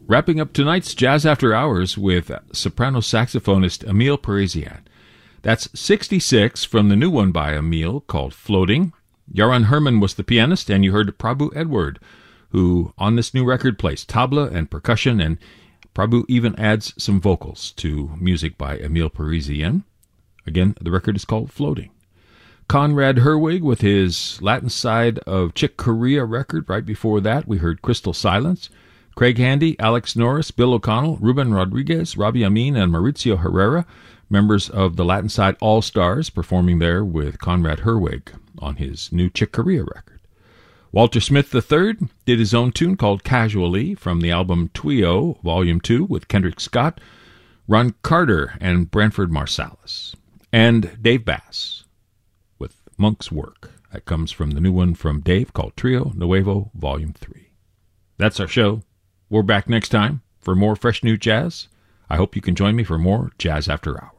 Wrapping up tonight's Jazz After Hours with soprano saxophonist Emile Parisian. That's 66 from the new one by Emile called Floating. Yaron Herman was the pianist, and you heard Prabhu Edward, who on this new record plays tabla and percussion, and Prabhu even adds some vocals to music by Emile Parisian. Again, the record is called Floating. Conrad Herwig with his Latin side of Chick Corea record. Right before that, we heard Crystal Silence. Craig Handy, Alex Norris, Bill O'Connell, Ruben Rodriguez, Robbie Amin, and Maurizio Herrera, members of the Latin Side All-Stars, performing there with Conrad Herwig on his new Chick Corea record. Walter Smith III did his own tune called Casually from the album Twio, Volume 2, with Kendrick Scott, Ron Carter, and Branford Marsalis. And Dave Bass with Monk's Work. That comes from the new one from Dave called Trio Nuevo, Volume 3. That's our show. We're back next time for more fresh new jazz. I hope you can join me for more Jazz After Hours.